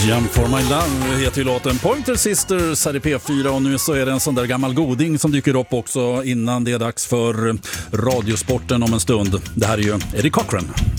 Jump for my love heter ju låten Pointer Sisters här i P4 och nu så är det en sån där gammal goding som dyker upp också innan det är dags för Radiosporten om en stund. Det här är ju Eddie Cochran.